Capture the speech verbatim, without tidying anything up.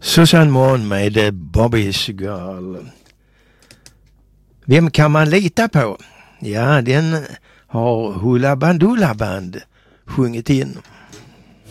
Susanne Moon med Bobby's Girl. Vem kan man lita på? Ja, den har Hoola Bandoola Band sjungit in.